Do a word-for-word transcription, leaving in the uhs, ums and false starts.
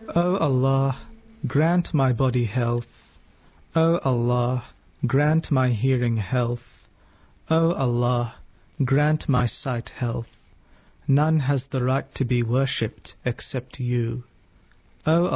O Allah, grant my body health. O Allah, grant my hearing health. O Allah, grant my sight health. None has the right to be worshipped except you. O